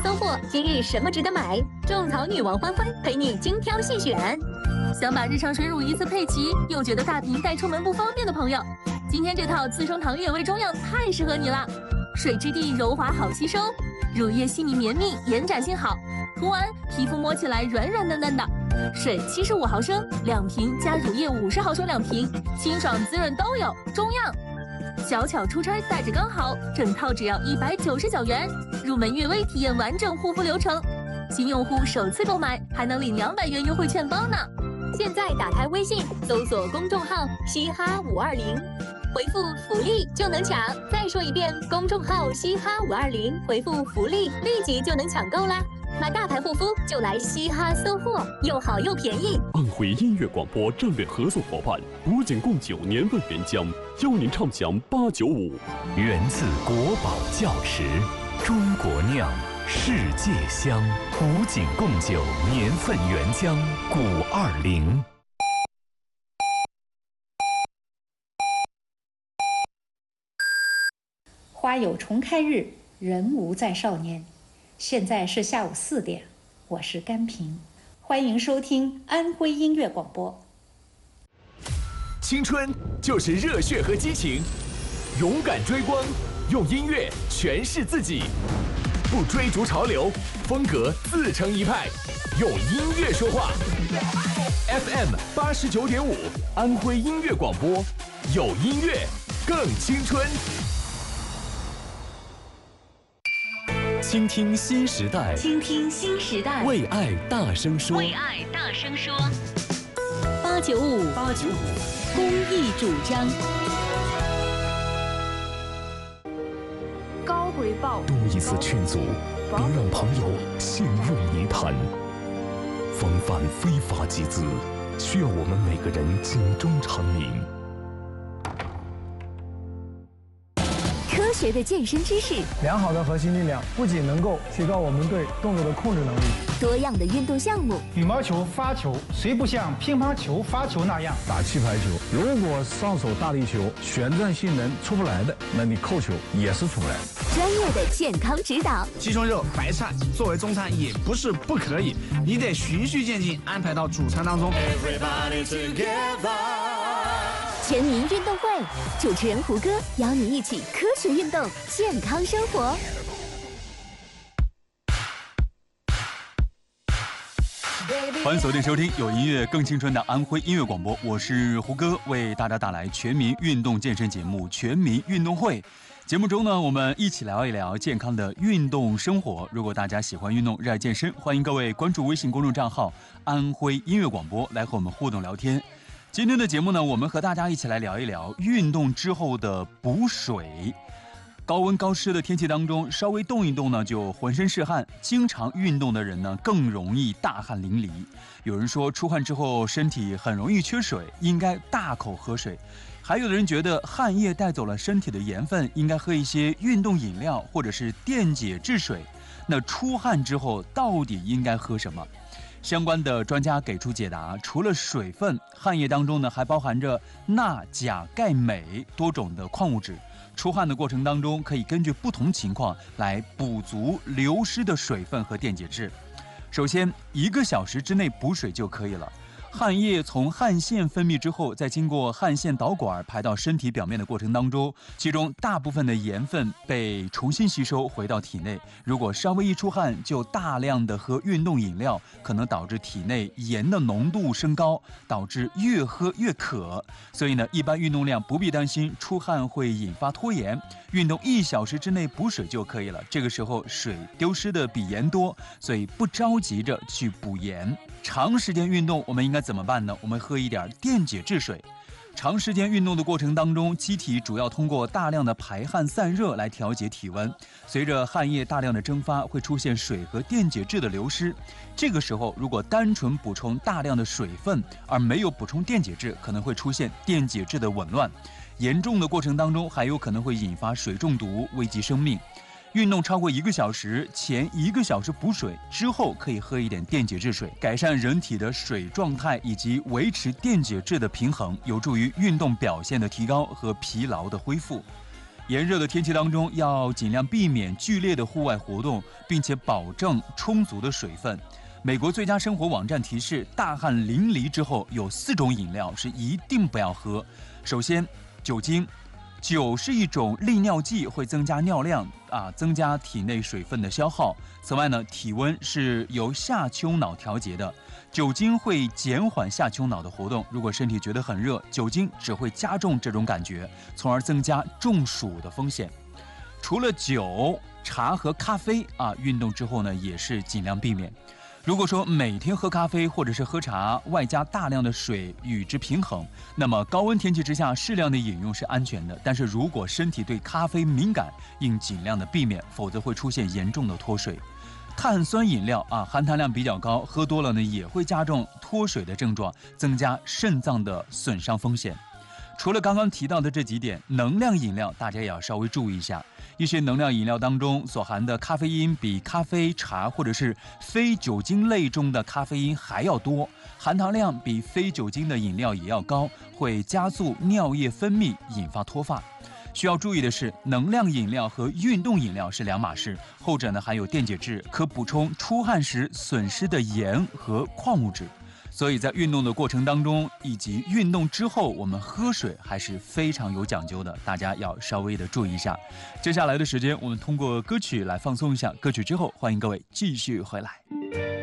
搜货，今日什么值得买？种草女王欢欢陪你精挑细选。想把日常水乳一次配齐，又觉得大瓶带出门不方便的朋友，今天这套资生堂原味中样太适合你了。水质地柔滑好吸收，乳液细腻绵密，延展性好，涂完皮肤摸起来软软嫩嫩的。水75毫升2瓶加乳液50毫升2瓶，清爽滋润都有，中样。小巧出差带着刚好，整套只要199元，入门悦薇体验完整护肤流程。新用户首次购买还能领200元优惠券包呢。现在打开微信，搜索公众号嘻哈520，回复福利就能抢。再说一遍，公众号嘻哈520，回复福利，立即就能抢购啦。买大牌护肤就来嘻哈搜货，又好又便宜。 安徽音乐广播战略合作伙伴古井贡酒年份原浆，邀您畅享895。 源自国宝窖池，中国酿，世界香。古井贡酒年份原浆520。 花有重开日，人无再少年。现在是下午4点，我是甘平，欢迎收听安徽音乐广播。 青春就是热血和激情，勇敢追光，用音乐诠释自己，不追逐潮流，风格自成一派，用音乐说话。FM 89.5，安徽音乐广播，有音乐更青春。 倾听新时代， 倾听新时代， 为爱大声说， 为爱大声说。895公益主张， 高回报， 多一次劝阻，别让朋友陷入泥潭。防范非法集资，需要我们每个人警钟长鸣。 科学的健身知识， 良好的核心力量不仅能够提高我们对动作的控制能力， 多样的运动项目。 羽毛球发球虽不像乒乓球发球那样打气排球，如果上手大力球旋转性能出不来的，那你扣球也是出不来的。 专业的健康指导， 鸡胸肉、白菜作为中餐也不是不可以，你得循序渐进安排到主餐当中。 全民运动会，主持人胡歌邀你一起科学运动，健康生活。 欢迎锁定收听有音乐更青春的安徽音乐广播，我是胡歌，为大家带来全民运动健身节目《全民运动会》。节目中呢，我们一起聊一聊健康的运动生活。如果大家喜欢运动、热爱健身，欢迎各位关注微信公众账号安徽音乐广播来和我们互动聊天。今天的节目呢，我们和大家一起来聊一聊运动之后的补水。高温高湿的天气当中，稍微动一动呢，就浑身是汗。经常运动的人呢，更容易大汗淋漓。有人说，出汗之后身体很容易缺水，应该大口喝水。还有的人觉得汗液带走了身体的盐分，应该喝一些运动饮料或者是电解质水。那出汗之后到底应该喝什么？相关的专家给出解答，除了水分，汗液当中呢还包含着钠、钾、钙、镁多种的矿物质。出汗的过程当中，可以根据不同情况来补足流失的水分和电解质。首先，1个小时之内补水就可以了。汗液从汗腺分泌之后，再经过汗腺导管排到身体表面的过程当中，其中大部分的盐分被重新吸收回到体内。如果稍微一出汗就大量的喝运动饮料，可能导致体内盐的浓度升高，导致越喝越渴。所以呢，一般运动量不必担心出汗会引发拖延，运动1小时之内补水就可以了。这个时候水丢失的比盐多，所以不着急着去补盐。长时间运动我们应该怎么办呢？我们喝一点电解质水。长时间运动的过程当中，机体主要通过大量的排汗散热来调节体温。随着汗液大量的蒸发，会出现水和电解质的流失。这个时候，如果单纯补充大量的水分，而没有补充电解质，可能会出现电解质的紊乱。严重的过程当中，还有可能会引发水中毒，危及生命。运动超过1个小时，前1个小时补水，之后可以喝一点电解质水，改善人体的水状态以及维持电解质的平衡，有助于运动表现的提高和疲劳的恢复。 炎热的天气当中，要尽量避免剧烈的户外活动，并且保证充足的水分。美国最佳生活网站提示，大汗淋漓之后有4种饮料是一定不要喝。首先，酒精。酒是一种利尿剂，会增加尿量增加体内水分的消耗。此外呢，体温是由下丘脑调节的，酒精会减缓下丘脑的活动。如果身体觉得很热，酒精只会加重这种感觉，从而增加中暑的风险。除了酒、茶和咖啡运动之后呢，也是尽量避免。如果说每天喝咖啡或者是喝茶，外加大量的水与之平衡，那么高温天气之下适量的饮用是安全的。但是如果身体对咖啡敏感，应尽量的避免，否则会出现严重的脱水。碳酸饮料含糖量比较高，喝多了呢也会加重脱水的症状，增加肾脏的损伤风险。除了刚刚提到的这几点，能量饮料大家也要稍微注意一下。一些能量饮料当中所含的咖啡因比咖啡、茶或者是非酒精类中的咖啡因还要多，含糖量比非酒精的饮料也要高，会加速尿液分泌，引发脱发。需要注意的是，能量饮料和运动饮料是两码事，后者呢含有电解质，可补充出汗时损失的盐和矿物质。所以在运动的过程当中以及运动之后，我们喝水还是非常有讲究的，大家要稍微的注意一下。接下来的时间，我们通过歌曲来放松一下，歌曲之后欢迎各位继续回来。